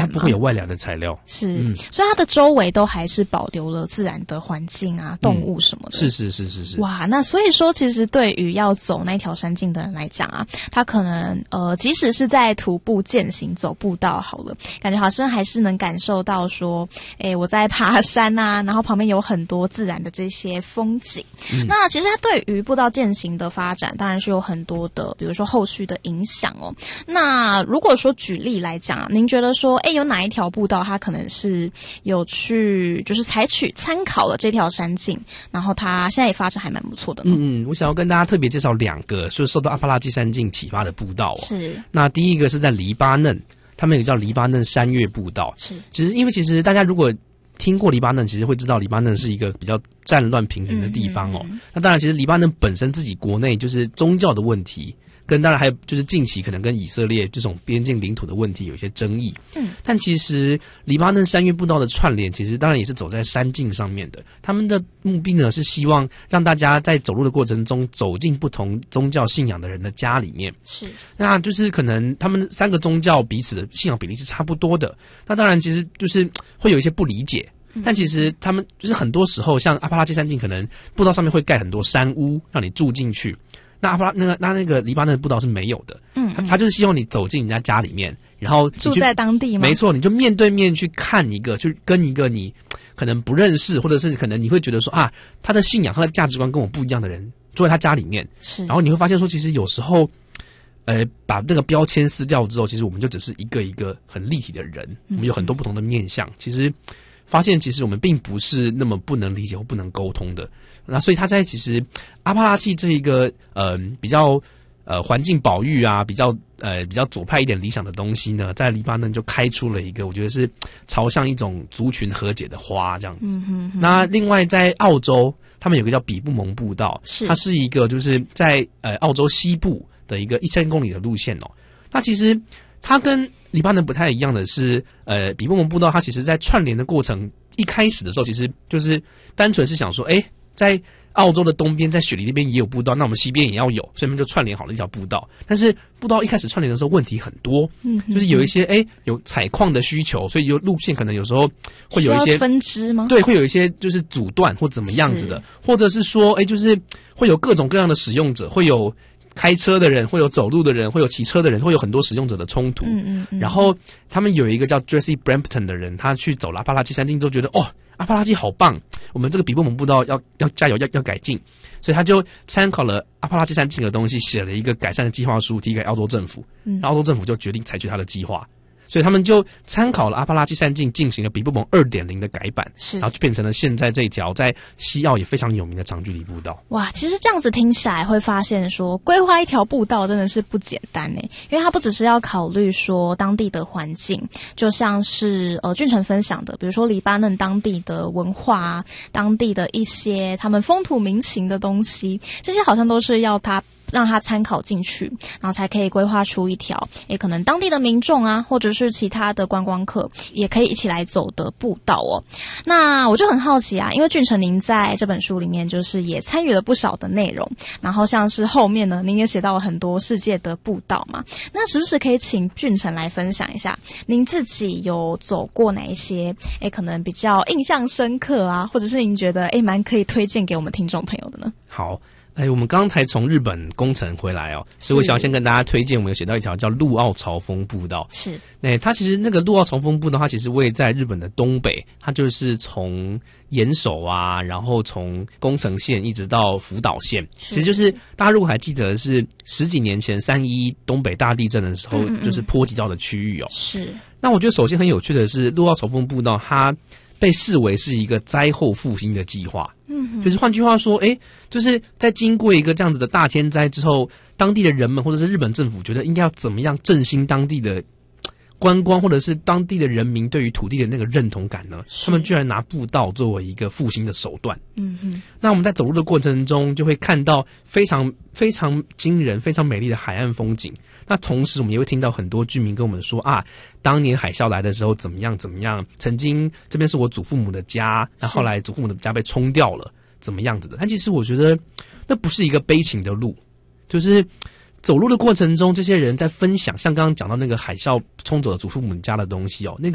它不会有外来的材料。 是，所以它的周围都还是保留了自然的环境啊，动物什么的。 是。 哇，那所以说，其实对于要走那条山径的人来讲啊，他可能即使是在徒步健行走步道好了，感觉好像还是能感受到说，我在爬山啊，然后旁边有很多自然的这些风景。那其实它对于步道健行的发展，当然是有很多的，比如说后续的影响哦。那如果说举例来讲啊，您觉得说，有哪一条步道它可能是有去就是参考了这条山径，然后它现在也发展还蛮不错的呢？ 我想要跟大家特别介绍2个，就是受到阿帕拉契山径启发的步道哦。 是。 那第一个是在黎巴嫩，他们有个叫黎巴嫩山岳步道。 是。 因为大家如果听过黎巴嫩，其实会知道黎巴嫩是一个比较战乱频频的地方哦。那当然，其实黎巴嫩本身自己国内就是宗教的问题，跟当然还有就是近期可能跟以色列这种边境领土的问题有一些争议。但其实黎巴嫩山岳步道的串联，其实当然也是走在山径上面的。他们的目的呢是希望让大家在走路的过程中走进不同宗教信仰的人的家里面。 是。 那就是可能他们3个宗教彼此的信仰比例是差不多的。那当然其实就是会有一些不理解。但其实他们就是很多时候，像阿帕拉契山径，可能步道上面会盖很多山屋，让你住进去。那那个黎巴嫩的步道是没有的。他就是希望你走进人家家里面，然后住在当地吗？ 没错，你就面对面去看一个，就跟一个你可能不认识，或者是可能你会觉得说啊，他的信仰、他的价值观跟我不一样的人住在他家里面。 是。然后你会发现说，其实有时候，把那个标签撕掉之后，其实我们就只是一个一个很立体的人，我们有很多不同的面向。其实发现，其实我们并不是那么不能理解或不能沟通的。那所以他在其实阿帕拉契这一个比较环境保育啊，比较左派一点理想的东西呢，在黎巴嫩就开出了一个我觉得是朝向一种族群和解的花这样子。那另外在澳洲，他们有个叫比布蒙步道，它是一个就是在澳洲西部的一个1000公里的路线哦。那其实它跟黎巴嫩不太一样的是，比布蒙步道它其实在串联的过程一开始的时候，其实就是单纯是想说，在澳洲的东边，在雪梨那边也有步道，那我们西边也要有，所以他们就串联好了一条步道。但是步道一开始串联的时候问题很多，就是有一些有采矿的需求，所以有路线可能有时候会有一些分支吗？ 对，会有一些就是阻断或怎么样子的，或者是说就是会有各种各样的使用者，会有开车的人，会有走路的人，会有骑车的人，会有很多使用者的冲突。然后他们有一个叫 Jesse Brampton 的人，他去走了阿帕拉契山径之后觉得阿帕拉契好棒，我们这个比布蒙步道要加油，要改进，所以他就参考了阿帕拉契山径的东西，写了一个改善的计划书提给澳洲政府，然后澳洲政府就决定采取他的计划。所以他们就参考了阿帕拉契山径进行了比布蒙 2.0 的改版，然后就变成了现在这一条在西澳也非常有名的长距离步道。 哇，其实这样子听起来会发现说，规划一条步道真的是不简单耶，因为它不只是要考虑说当地的环境，就像是俊成分享的，比如说黎巴嫩当地的文化啊，当地的一些他们风土民情的东西，这些好像都是要让他参考进去，然后才可以规划出一条可能当地的民众啊，或者是其他的观光客也可以一起来走的步道哦。那我就很好奇啊，因为俊成您在这本书里面就是也参与了不少的内容，然后像是后面呢，您也写到了很多世界的步道嘛，那是不是可以请俊成来分享一下您自己有走过哪一些可能比较印象深刻啊，或者是您觉得蛮可以推荐给我们听众朋友的呢？ 好。我们刚才从日本工程回来哦，所以我想要先跟大家推荐，我们有写到一条叫陆奥朝风步道。 是， 它其实那个陆奥朝风步道，它其实位在日本的东北，它就是从岩手啊，然后从宫城县一直到福岛县，其实就是大家如果还记得是10几年前3.11东北大地震的时候，就是波及到的区域哦。 是。 那我觉得首先很有趣的是，陆奥朝风步道它被视为是一个灾后复兴的计划。就是换句话说，就是在经过一个这样子的大天灾之后，当地的人们或者是日本政府觉得应该要怎么样振兴当地的观光，或者是当地的人民对于土地的那个认同感呢？他们居然拿步道作为一个复兴的手段。那我们在走路的过程中就会看到非常非常惊人、非常美丽的海岸风景。那同时我们也会听到很多居民跟我们说啊，当年海啸来的时候怎么样怎么样，曾经这边是我祖父母的家，那后来祖父母的家被冲掉了，怎么样子的。但其实我觉得那不是一个悲情的路，就是走路的过程中，这些人在分享，像刚刚讲到那个海啸冲走了祖父母家的东西哦，那个